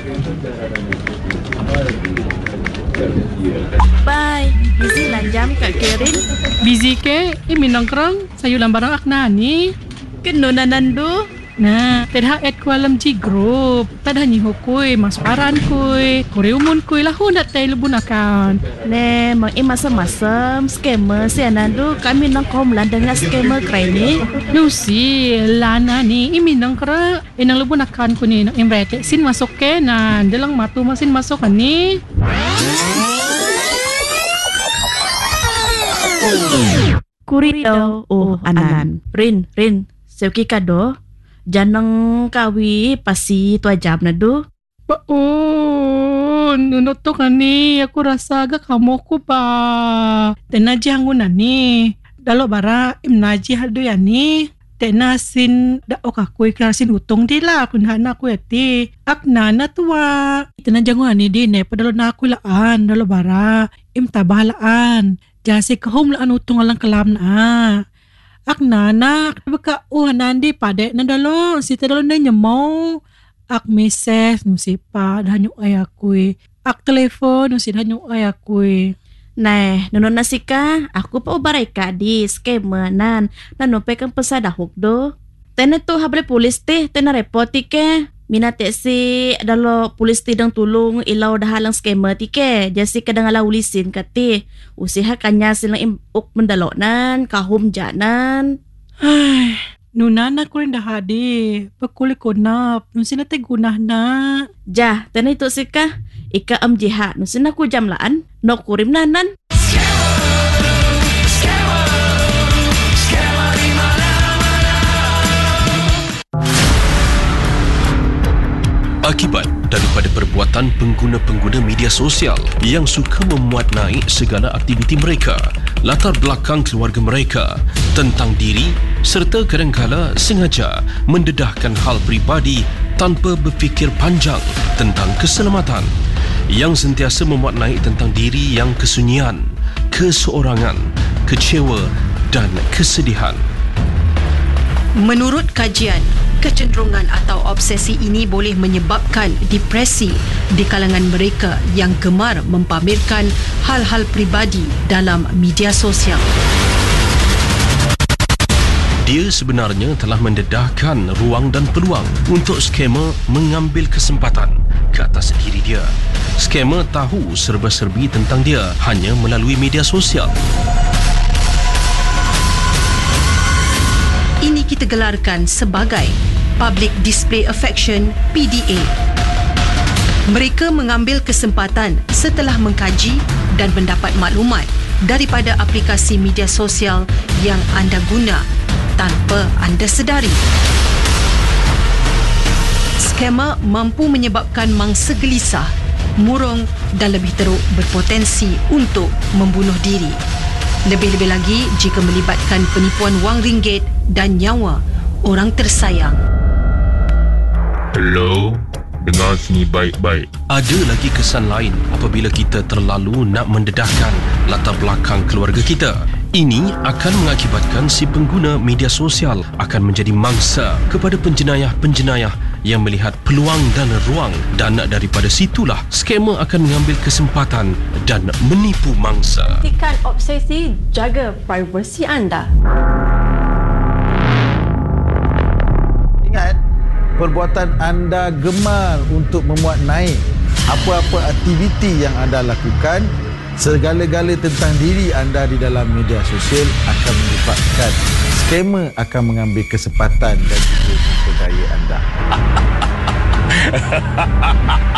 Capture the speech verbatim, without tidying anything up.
Bye. Busy lah jam Kak Kerin. Busy ke? Imi nongkrong sayulan barang akna ni. Kenuna nandu. Nah, tadha add ku alam G group. Tadha nyiho kuy, masparan kuy. Kore umun kuy lah hundat tay lubun akan. Ne, mang imasam-masam scammer si nandu kami nongkom lan dengan scammer kray ni. Lucy, lana ni imi nongkra. Inang lubun akan ku ni nang imrete sin masuk ke nan. Dalang matu masin masuk kan ni. Kurito, oh anan. Rin, rin. Seuki kado. Janang kawi pasi tu ajam na do. Pa oh, nunot to kani aku rasa agak kamu ko pa. Tenaji hangun nani. Dalo bara imnaji haldo yani. Tena sin da ok aku iklasin utong dila kun hana aku yati. Ak nana tuwa. Tenaji hangun nani di ne padalo na aku laan dalo bara im tabalaan. Jasi kahum laan utong alang kelam na. Ak nana baka uh nandi pade nandalo si tadalo na nyamaw. Ak meses no si pa danyo ayakui. Ak telepon no si danyo ayakui. Nah, nono nasika aku pa ubaray ka di scammer nan nanopay kang pasadahok do. Tena to hable pulis te tena repoti ke. Minate si dalo pulis ti dang tulong ilaw dahalang scammer ti ke. Jasi kadang ala ulisin kati. Usiha kanya silang imuk mendalonan kahum janan. Ay, nunana ko rin dahadi. Pagkuli ko na, nung sila te gunah na. Ja, tena ito sika. Ika am jiha, nung sina ko jamlaan. No kurim nanan. Akibat daripada perbuatan pengguna-pengguna media sosial yang suka memuat naik segala aktiviti mereka, latar belakang keluarga mereka, tentang diri serta kadangkala sengaja mendedahkan hal peribadi tanpa berfikir panjang tentang keselamatan, yang sentiasa memuat naik tentang diri yang kesunyian, keseorangan, kecewa dan kesedihan. Menurut kajian, kecenderungan atau obsesi ini boleh menyebabkan depresi di kalangan mereka yang gemar mempamerkan hal-hal peribadi dalam media sosial. Dia sebenarnya telah mendedahkan ruang dan peluang untuk skamer mengambil kesempatan ke atas diri dia. Skamer tahu serba-serbi tentang dia hanya melalui media sosial. Ini kita gelarkan sebagai Public Display Affection P D A. Mereka mengambil kesempatan setelah mengkaji dan mendapat maklumat daripada aplikasi media sosial yang anda guna tanpa anda sedari. Skamer mampu menyebabkan mangsa gelisah, murung dan lebih teruk berpotensi untuk membunuh diri. Lebih-lebih lagi jika melibatkan penipuan wang ringgit dan nyawa orang tersayang. Hello, dengar sini baik-baik. Ada lagi kesan lain apabila kita terlalu nak mendedahkan latar belakang keluarga kita. Ini akan mengakibatkan si pengguna media sosial akan menjadi mangsa kepada penjenayah-penjenayah yang melihat peluang dan ruang, dan daripada situlah skamer akan mengambil kesempatan dan menipu mangsa. Hentikan obsesi, jaga privasi anda. Ingat, perbuatan anda gemar untuk memuat naik apa-apa aktiviti yang anda lakukan, segala-gala tentang diri anda di dalam media sosial akan menyebabkan skamer akan mengambil kesempatan dan juga memperdaya anda.